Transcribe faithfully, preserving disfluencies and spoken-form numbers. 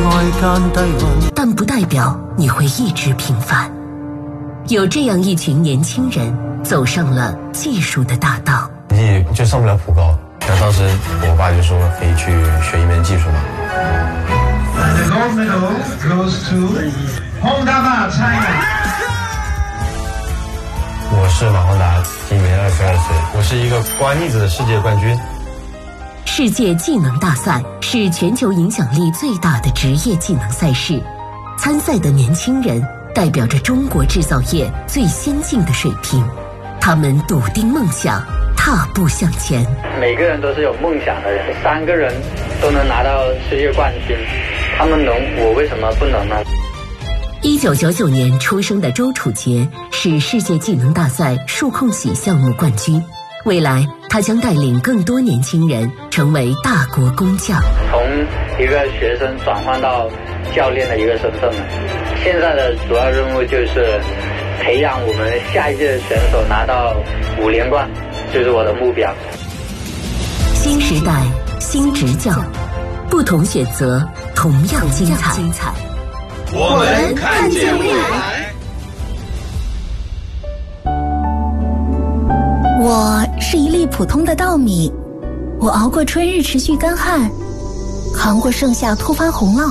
但不代表你会一直平凡。有这样一群年轻人走上了技术的大道， 你就上不了普高。那当时我爸就说可以去学一门技术嘛。 The gold medal goes to Hongdava China。 我是马宏达，今年二十二岁，我是一个刮腻子的世界冠军。 世界技能大赛是全球影响力最大的职业技能赛事，参赛的年轻人代表着中国制造业最先进的水平，他们笃定梦想，踏步向前。 每个人都是有梦想的人，三个人都能拿到世界冠军，他们能，我为什么不能呢？ 一九九九年出生的周楚杰是世界技能大赛数控喜项目冠军，未来他将带领更多年轻人成为大国工匠， 从一个学生转换到教练的一个身份了。现在的主要任务就是培养我们下一届的选手拿到五连冠，就是我的目标。 新时代新执教，不同选择同样精彩。 我们看见未来。 我是一粒普通的稻米，我熬过春日持续干旱，扛过盛夏突发洪涝，